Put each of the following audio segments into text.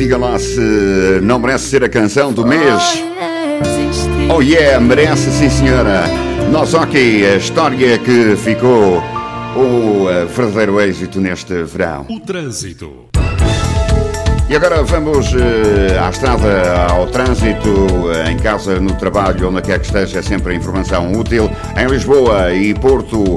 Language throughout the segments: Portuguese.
Diga lá se não merece ser a canção do mês. Oh yeah, merece sim senhora. Nós aqui, a história que ficou o verdadeiro êxito neste verão. O trânsito. E agora vamos à estrada, ao trânsito, em casa, no trabalho, onde quer que esteja, é sempre a informação útil. Em Lisboa e Porto,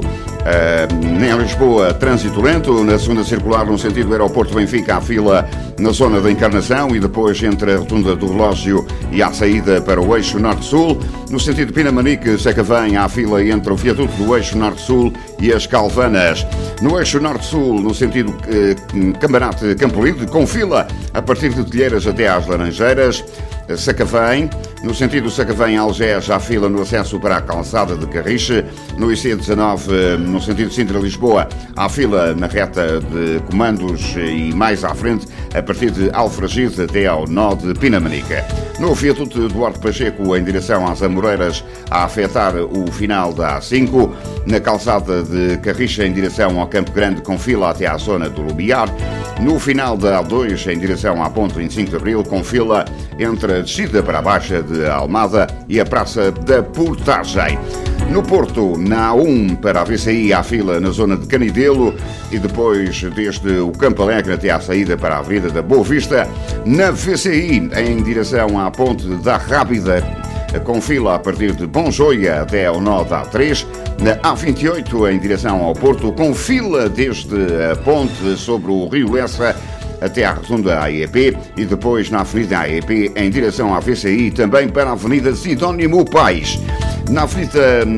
em Lisboa, trânsito lento, na segunda circular, no sentido do aeroporto Benfica, à fila na zona da Encarnação e depois entre a rotunda do relógio e a saída para o eixo norte-sul. No sentido de Pinamanique, Sacavém, à fila entre o viaduto do eixo norte-sul e as Calvanas. No eixo norte-sul, no sentido Camarate Campolide, com fila a partir de Telheiras até às Laranjeiras. Sacavém, no sentido Sacavém-Algés, à fila no acesso para a calçada de Carriche. No IC19, no sentido Sintra-Lisboa, à fila na reta de Comandos e mais à frente, a partir de Alfragide até ao nó de Pinamanique. No viaduto Duarte Pacheco, em direção às Amoreiras, a afetar o final da A5. Na calçada de Carriche, em direção ao Campo Grande, com fila até à zona do Lumiar. No final da A2, em direção à ponte 25 de Abril, com fila entre a descida para a Baixa de Almada e a Praça da Portagem. No Porto, na A1 para a VCI, há fila na zona de Canidelo e depois desde o Campo Alegre até à saída para a Avenida da Boa Vista. Na VCI, em direção à ponte da Rábida, com fila a partir de Bom Joia até ao nó da A3. Na A28, em direção ao Porto, com fila desde a ponte sobre o Rio Lessa até à rotunda AEP e depois na Avenida AEP em direção à VCI, também para a Avenida Sidónimo Pais. Na Avenida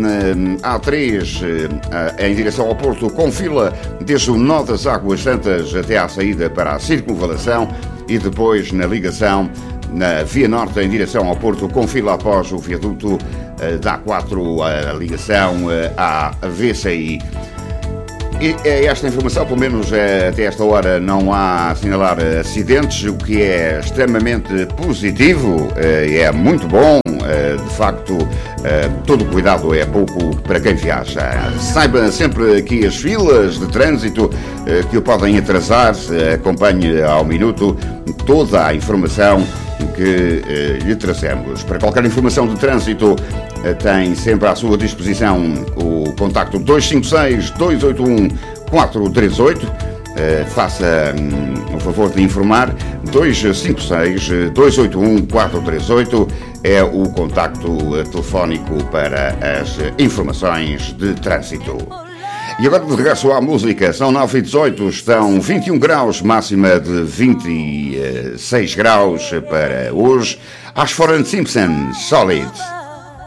A3, em direção ao Porto, com fila desde o nó das Águas Santas até à saída para a Circunvalação e depois na ligação na Via Norte em direção ao Porto, com fila após o viaduto da A4, a ligação à VCI. E esta informação, pelo menos até esta hora, não há a assinalar acidentes, o que é extremamente positivo, é muito bom. De facto, todo cuidado é pouco para quem viaja. Saiba sempre aqui as filas de trânsito que o podem atrasar, acompanhe ao minuto toda a informação que lhe trazemos. Para qualquer informação de trânsito, tem sempre à sua disposição o contacto 256-281-438. Faça o favor de informar. 256-281-438 é o contacto telefónico para as informações de trânsito. E agora de regresso à música, são 9h18, estão 21 graus, máxima de 26 graus para hoje. Ashford & Simpson, Solid.